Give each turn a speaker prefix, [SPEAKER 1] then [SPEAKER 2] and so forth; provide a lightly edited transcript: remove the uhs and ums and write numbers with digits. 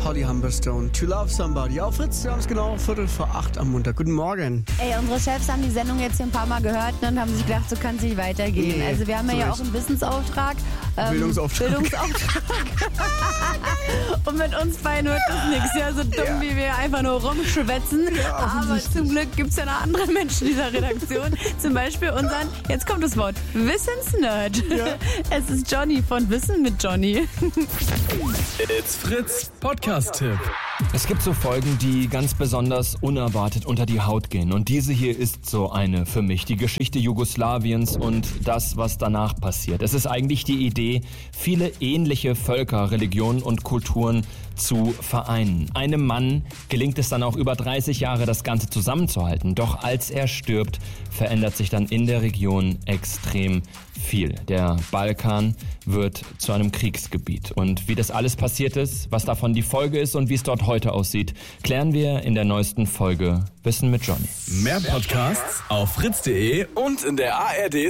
[SPEAKER 1] Holly Humberstone, To Love Somebody. Auf Fritz, wir haben es genau 7:45 am Montag. Guten Morgen.
[SPEAKER 2] Ey, unsere Chefs haben die Sendung jetzt hier ein paar Mal gehört und haben sich gedacht, so kann es nicht weitergehen.
[SPEAKER 1] Nee,
[SPEAKER 2] also wir haben ja auch einen Wissensauftrag.
[SPEAKER 1] Bildungsauftrag.
[SPEAKER 2] Und mit uns beiden wird das nichts. Ja, so dumm wie wir einfach nur rumschwätzen.
[SPEAKER 1] Ja,
[SPEAKER 2] aber zum Glück gibt es ja noch andere Menschen in dieser Redaktion. Zum Beispiel unseren, jetzt kommt das Wort, Wissensnerd.
[SPEAKER 1] Ja.
[SPEAKER 2] Es ist Johnny von Wissen mit Johnny.
[SPEAKER 3] It's Fritz Podcast-Tipp.
[SPEAKER 4] Es gibt so Folgen, die ganz besonders unerwartet unter die Haut gehen. Und diese hier ist so eine für mich. Die Geschichte Jugoslawiens und das, was danach passiert. Es ist eigentlich die Idee, viele ähnliche Völker, Religionen und Kulturen zu vereinen. Einem Mann gelingt es dann auch über 30 Jahre, das Ganze zusammenzuhalten. Doch als er stirbt, verändert sich dann in der Region extrem viel. Der Balkan wird zu einem Kriegsgebiet. Und wie das alles passiert ist, was davon die Folge ist und wie es dort heute aussieht, klären wir in der neuesten Folge Wissen mit Johnny.
[SPEAKER 3] Mehr Podcasts auf fritz.de und in der ARD